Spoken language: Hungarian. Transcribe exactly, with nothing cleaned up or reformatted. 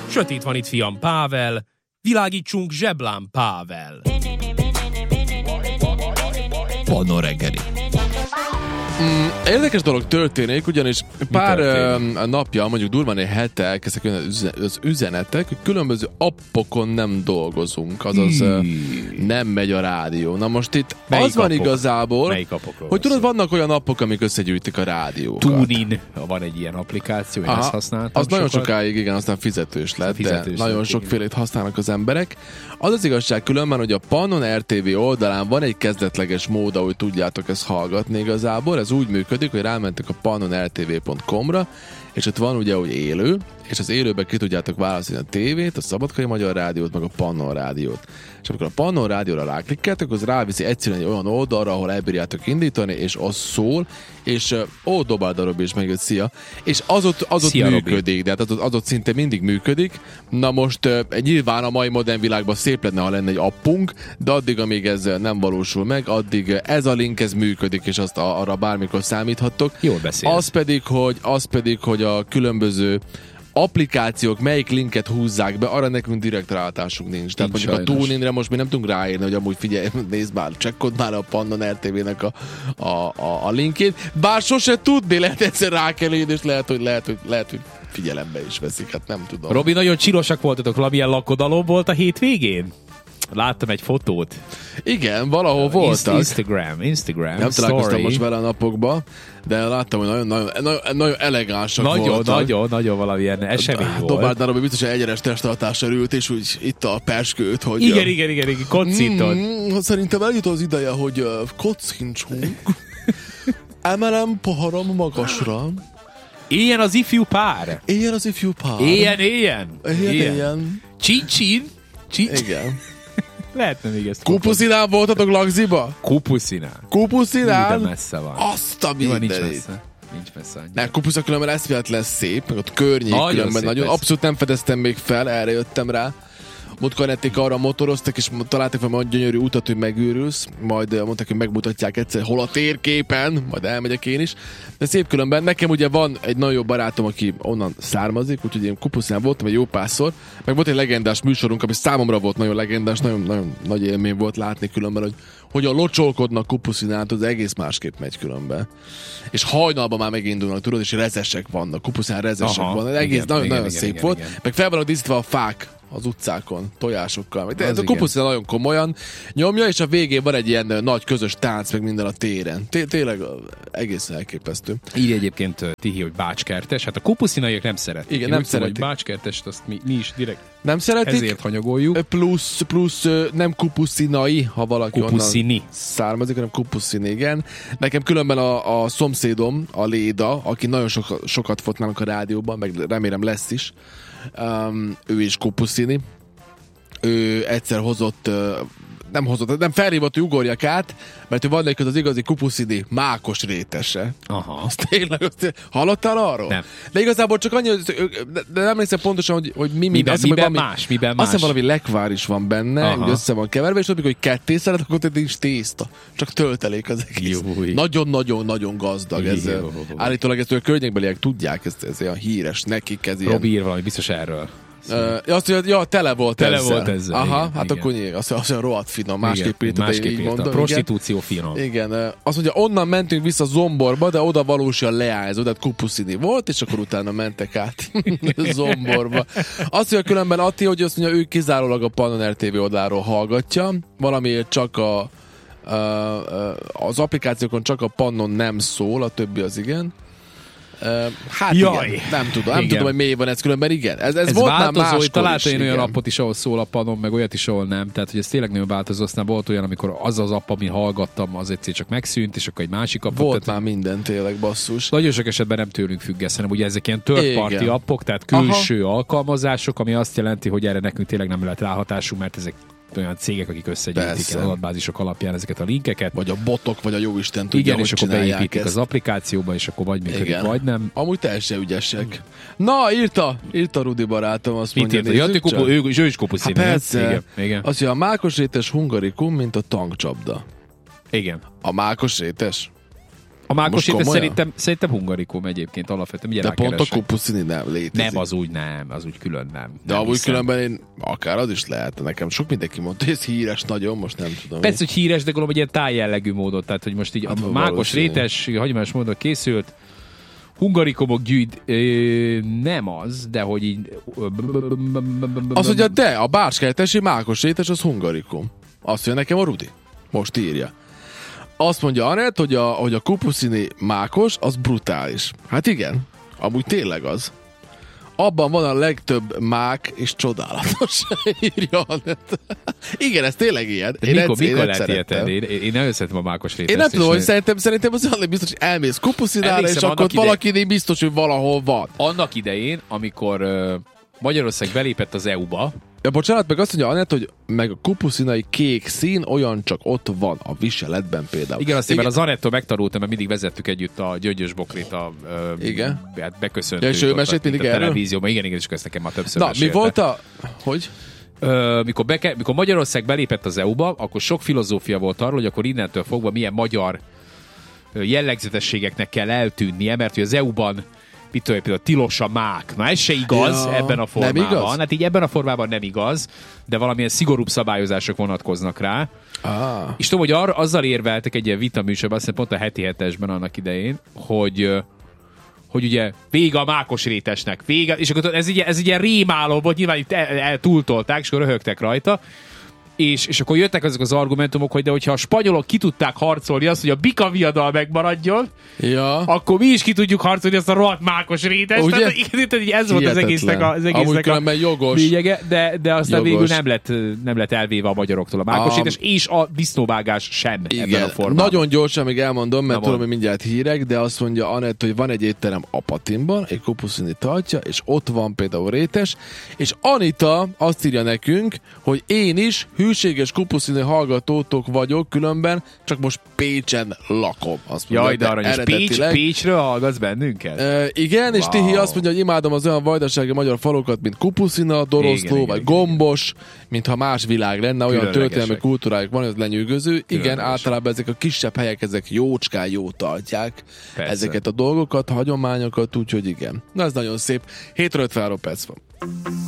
Sötét van itt, fiam, Pável. Világítsunk zseblám, Pável. Pannon reggeli. Mm, érdekes dolog történik, ugyanis pár uh, napja, mondjuk durván egy hete elkezdtek jönni az üzenetek, hogy különböző appokon nem dolgozunk, azaz uh, nem megy a rádió. Na most itt Melyik az van appok? igazából, hogy tudod, vannak olyan appok, amik összegyűjtik a rádiókat. TuneIn, van egy ilyen applikáció, én Aha, ezt használtam. az nagyon sokat. sokáig, igen, aztán fizetős lett, Fizetős de nagyon lett, sokfélét használnak az emberek. Az az igazság különben, hogy a Pannon er té vé oldalán van egy kezdetleges mód, ahogy tudjátok ezt hallgatni igazából. Ez úgy működik, hogy rámentek a pannon er té vé pont com-ra, és ott van ugye, hogy élő, és az élőben ki tudjátok választani a tévét, a Szabadkai Magyar Rádiót, meg a Pannon Rádiót. És amikor a Pannon Rádióra ráklikkeltek, az ráviszi egyszerűen egy olyan oldalra, ahol elbírjátok indítani, és az szól, és ó, dobáld a Robi, és megjött, szia, és az ott, az ott Szia, működik, Robi. de hát az, az ott szinte mindig működik. Na most uh, nyilván a mai modern világban szép lenne, ha lenne egy appunk, de addig, amíg ez nem valósul meg, addig ez a link, ez működik, és azt arra bármikor számíthattok. Jól beszélsz. Az pedig, hogy, az pedig, hogy a különböző applikációk melyik linket húzzák be, arra nekünk direkt rálátásunk nincs. Tehát Nincs mondjuk sajnos. a TuneInre most mi nem tudunk ráírni, hogy amúgy figyelj, nézd már, csekkold már a Pannon er té vé-nek a, a, a, a linkjét. Bár sose tudni, lehet egyszer rá kell írni, és lehet, hogy, lehet, hogy, lehet, hogy figyelembe is veszik, hát nem tudom. Robi, nagyon csirosak voltatok, valamilyen lakodalom volt a hétvégén? Láttam egy fotót. Igen, valahol voltak. Instagram, Instagram, Nem találkoztam story. most vele a napokban, de láttam, hogy nagyon, nagyon, nagyon, nagyon elegánsak Nagyon, voltak. nagyon, nagyon valamilyen esemény volt. Dobáld Robi biztos, hogy egyenes testtartásra ült, és úgy itt a perskőt, hogy... Igen, igen, igen, igen, kocintod. Mm, szerintem eljut az ideje, hogy uh, kocincsunk. Emelem poharam magasra. Éljen az ifjú pár. Éljen az ifjú pár. Éljen, éljen. Éljen, éljen. Csin, csin. Csin. Igen. Lehetne még ezt. Kupuszinál voltatok Lagziba? Kupuszinál. Kupuszinál? De messze van. Azt a Jó, nincs mindenit. messze. Nincs messze annyira. Ne, Kupusza különben eszméletlen szép, meg ott környék Nagyon különben szép nagyon. ez. Abszolút nem fedeztem még fel, erre jöttem rá. Múltkor nették arra motoroztak, és találtak valami olyan gyönyörű utat, hogy megőrülsz, majd mondták, hogy megmutatják egyszer hol a térképen, majd elmegyek én is. De szép különben. Nekem ugye van egy nagyon jó barátom, aki onnan származik, úgyhogy én Kupuszinál voltam egy jó párszor, meg volt egy legendás műsorunk, ami számomra volt nagyon legendás, nagyon, nagyon nagy élmény volt látni különben, hogy hogyan locsolkodnak Kupuszinál, az egész másképp megy különben. És hajnalban már megindulnak, tudod, és rezesek vannak, Kupuszinál rezesek Aha, vannak, egész igen, nagyon, igen, nagyon igen, szép igen, volt. igen. Meg fel vannak díszítve a fák az utcákon, tojásokkal. De Az ez a igen. Kupuszinál nagyon komolyan nyomja, és a végén van egy ilyen ö, nagy közös tánc, meg minden a téren. Té- Tényleg ö, egészen elképesztő. Így egyébként uh, Tihi, hogy bácskertes. Hát a kupuszinaiak nem szeretik. Igen, Én nem úgy tudom, szeretik. hogy bácskertest, azt mi, mi is direkt Nem szeretik? ezért hanyagoljuk. Ö, Plusz, plusz ö, nem kupuszinai, ha valaki Kupuszini. onnan származik, hanem kupuszin, igen. Nekem különben a, a szomszédom, a Léda, aki nagyon soka, sokat fot nálunk a rádióban, meg remélem lesz is, um, ő is kupuszini. Ő egyszer hozott, ö, nem hozott, nem felhívott, hogy ugorjak át, mert ő van neked az igazi kupuszini mákos rétese. Aha. Azt tényleg, azt, hallottál arról? Nem. De igazából csak annyi, hogy- de de nem emlékszem pontosan, hogy, hogy mi minden. Miben, Azt hiszem, hogy miben valami- más, miben Azt más. hiszem valami lekvár is van benne, Aha. hogy össze van keverve, és tudjuk, hogy ketté szeret, akkor ott nincs tészta. Csak töltelék az egész. Júj. Nagyon-nagyon-nagyon gazdag. Ez, Jó. állítólag ezt a környékbeliek tudják, ez, ez olyan híres nekik. Ez ilyen, Robi ír valami biztos erről. Uh, azt mondja, ja, tele volt Tele ezzel. volt ezzel, Aha, igen, hát igen. akkor nyilván, azt mondja, rohadt finom, másképp írta, de másképp így írta. mondom. igen. Prostitúció finom. Igen, ö, azt mondja, onnan mentünk vissza Zomborba, de oda valósan leányzó, tehát kupuszini volt, és akkor utána mentek át Zomborba. Azt mondja különben Atti, hogy azt mondja, ő kizárólag a Pannon er té vé oldalról hallgatja, valamiért csak a, a, a az applikációkon csak a Pannon nem szól, a többi az igen. Uh, hát Jaj. igen, nem tudom, nem Igen. tudom, hogy miért van ez különben, igen. Ez, ez, Ez volt már változó, hogy máskor találtam is, én olyan igen. appot is, ahol szól a Pannon, meg olyat is, ahol nem. Tehát, hogy ez tényleg nagyon változó. Aztán volt olyan, amikor az az app, ami hallgattam, az egyszer csak megszűnt, és akkor egy másik appot. Volt tehát már minden tényleg, basszus. nagyon sok esetben nem tőlünk függesz, hanem ugye ezek ilyen third party Igen. appok, tehát külső Aha. alkalmazások, ami azt jelenti, hogy erre nekünk tényleg nem lehet ráhatásunk, mert ezek olyan cégek, akik összegyűjtik Persze. az adatbázisok alapján ezeket a linkeket. Vagy a botok, vagy a jóisten tudja, Igen, hogy és akkor csinálják beépítik ezt. az applikációba, és akkor vagy működik, Igen. vagy nem. Amúgy teljesen ügyesek. Na, írta, írta Rudi barátom, azt Mit mondja, írta? Jatti nézzük kupu, csak. ő, és ő is Hát kupuszín. persze. Igen, igen. Azt mondja, a mákosrétes hungarikum, mint a tankcsapda. igen. A mákosrétes? A mákos rétes szerintem, szerintem hungarikum egyébként alapvetően. De pont a kupuszini nem létezik. Nem, az úgy nem, az úgy külön nem. De nem amúgy hiszem. különben én, akár az is lehet. Nekem sok mindenki mondta, hogy ez híres nagyon, most nem tudom. Persze, hogy híres, de gondolom, hogy ilyen tájjellegű módon. Tehát, hogy most így hát, a mákos rétes, hagyományos módon készült, hungarikumok gyűjt, nem az, de hogy így... Az ugye de, a bácskertesi mákos rétes az hungarikum. Azt mondja nekem a Rudi. Most írja. Azt mondja Anett, hogy a, hogy a kupuszini mákos, az brutális. Hát igen, amúgy tényleg az. Abban van a legtöbb mák, és csodálatos, írja Anett. Igen, ez tényleg ilyen. Én mikor, egyszer, mikor lehet ilyet tenni? Én, én nagyon szeretem a mákos rétest. Én nem tudom, hogy szerintem, szerintem az olyan biztos, hogy elmész kupuszinára, és akkor ide... valakinél biztos, hogy valahol van. Annak idején, amikor uh, Magyarország belépett az é u-ba, ja, bocsánat, meg azt mondja Anett, hogy meg a kupuszinai kék szín olyan csak ott van a viseletben például. Igen, azt én az Anettól megtanultam, mert mindig vezettük együtt a Gyöngyös Bokrit a uh, igen. Hát beköszöntő. Ja, és ő mesélt mindig erről? Televízióban. Igen, igen, és ezt nekem már többször Na, mesélte. mi volt a... Hogy? Uh, mikor, beke, mikor Magyarország belépett az é u-ba, akkor sok filozófia volt arról, hogy akkor innentől fogva milyen magyar jellegzetességeknek kell eltűnnie, mert hogy az é u-ban mit tudom, például tilos a mák. Na ez se igaz ja, ebben a formában. Hát így ebben a formában nem igaz, de valamilyen szigorúbb szabályozások vonatkoznak rá. Ah. És tudom, hogy arra, azzal érveltek egy ilyen vitaműsorban, azt hiszem pont a heti hetesben annak idején, hogy hogy ugye vége a mákos rétesnek, vége, és akkor ez, ez egy ilyen rémálom volt, nyilván itt el, el, túltolták, és akkor röhögtek rajta. És, és akkor jöttek azok az argumentumok, hogy de hogyha a spanyolok ki tudták harcolni azt, hogy a bika viadal megmaradjon, ja. akkor mi is ki tudjuk harcolni azt a rohadt mákos rétest. Ugye? Tehát, így, ez volt az egésznek a, az egésznek a jogos. lényege, de, de aztán jogos. végül nem lett, nem lett elvéve a magyaroktól a mákos rétes, és a disznóvágás sem igen. ebben a formában. Nagyon gyorsan még elmondom, mert Na, tudom, hogy mindjárt hírek, de azt mondja Anett, hogy van egy étterem Apatinban, egy kupuszini tartja, és ott van például rétes, és Anita azt írja nekünk, hogy én is hűséges kupuszini hallgatótok vagyok, különben csak most Pécsen lakom. Azt mondja, jaj, de aranyos. Pécs, Pécsről hallgatsz bennünket? Uh, igen, wow. És Tihi azt mondja, hogy imádom az olyan vajdasági magyar falukat, mint Kupuszina, Doroszló, igen, vagy igen, Gombos, igen. Mintha más világ lenne, olyan történelmi kultúrájuk van, ez lenyűgöző. Igen, általában ezek a kisebb helyek, ezek jócskán jó tartják persze. Ezeket a dolgokat, hagyományokat, úgyhogy igen. Na, ez nagyon szép. hét óra ötvenhárom perc van.